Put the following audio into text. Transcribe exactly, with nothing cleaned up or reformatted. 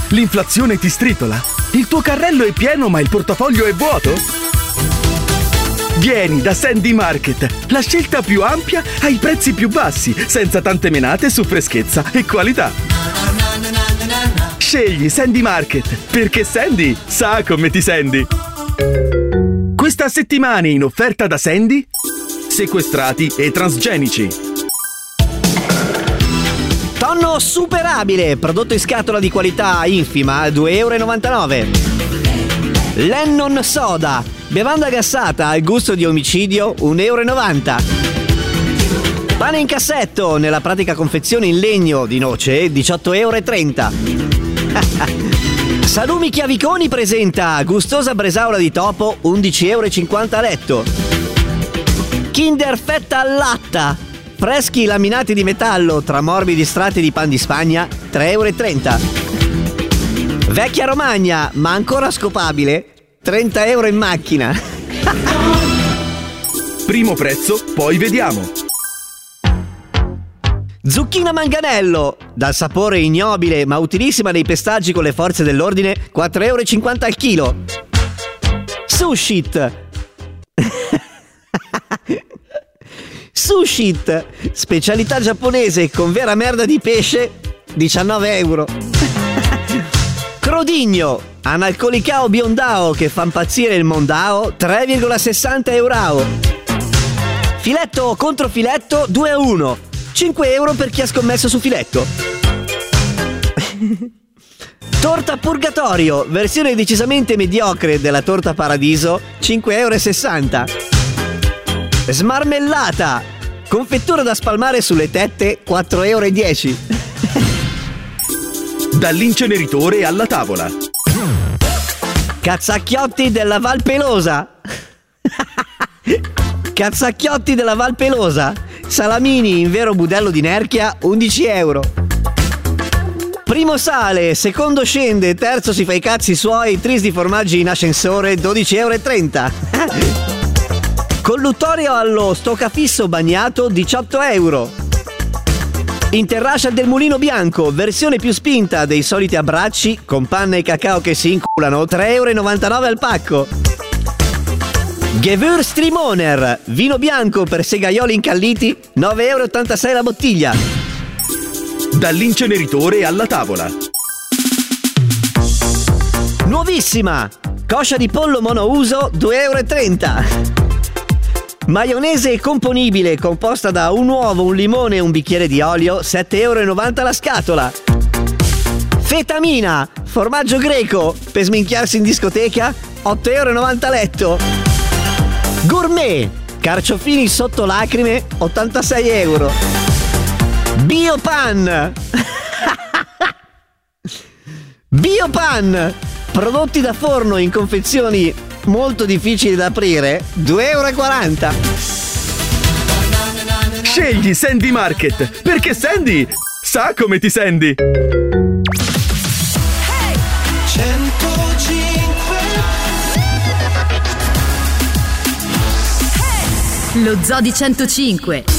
L'inflazione ti stritola? Il tuo carrello è pieno ma il portafoglio è vuoto? Vieni da Sandy Market, la scelta più ampia ai prezzi più bassi, senza tante menate su freschezza e qualità. Scegli Sandy Market, perché Sandy sa come ti senti. Questa settimana in offerta da Sandy, sequestrati e transgenici. Tonno superabile, prodotto in scatola di qualità infima, due euro e novantanove. Lennon Soda, bevanda gassata al gusto di omicidio, un euro e novanta. Pane in cassetto, nella pratica confezione in legno di noce, diciotto euro e trenta. Salumi Chiaviconi presenta gustosa bresaola di topo, undici euro e cinquanta a letto. Kinder fetta al latta, freschi laminati di metallo tra morbidi strati di pan di Spagna, tre euro e trenta. Vecchia Romagna, ma ancora scopabile, trenta euro in macchina. Primo prezzo, poi vediamo. Zucchina Manganello, dal sapore ignobile ma utilissima nei pestaggi con le forze dell'ordine, quattro euro e cinquanta al chilo. Sushit. Sushit, specialità giapponese con vera merda di pesce, diciannove euro. Crodigno, analcolicao biondao che fa impazzire il mondao, tre virgola sessanta euro. Filetto contro filetto, due a uno, cinque euro per chi ha scommesso su filetto. Torta Purgatorio, versione decisamente mediocre della torta Paradiso, cinque euro e sessanta. Smarmellata, confettura da spalmare sulle tette, quattro euro e dieci. Dall'inceneritore alla tavola. Cazzacchiotti della Val Pelosa. Cazzacchiotti della Val Pelosa, salamini in vero budello di Nerchia, undici euro. Primo sale, secondo scende, terzo si fa i cazzi suoi, tris di formaggi in ascensore, dodici euro e trenta. Colluttorio allo stoccafisso bagnato, diciotto euro. Interrascia del Mulino Bianco, versione più spinta dei soliti abbracci, con panna e cacao che si inculano, tre euro e novantanove al pacco. Gewürztraminer, vino bianco per segaioli incalliti, nove euro e ottantasei la bottiglia. Dall'inceneritore alla tavola. Nuovissima, coscia di pollo monouso, due euro e trenta. Maionese componibile composta da un uovo, un limone e un bicchiere di olio, sette euro e novanta la scatola. Fetamina, formaggio greco per sminchiarsi in discoteca, otto euro e novanta letto. Gourmet, carciofini sotto lacrime, ottantasei euro. Biopan. Biopan, prodotti da forno in confezioni molto difficili da aprire, due euro e quaranta. Scegli Sandy Market, perché Sandy sa come ti senti. Lo Zoo di centocinque.